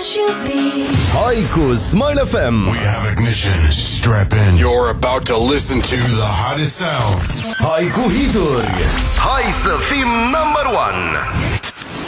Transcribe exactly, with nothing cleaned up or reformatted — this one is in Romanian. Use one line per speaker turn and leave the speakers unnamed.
aș iubi.
Hai cu Smile F M.
We have ignition. Strap in. You're about to listen to the hottest sound.
Hai cu hituri. Hai să fim number one.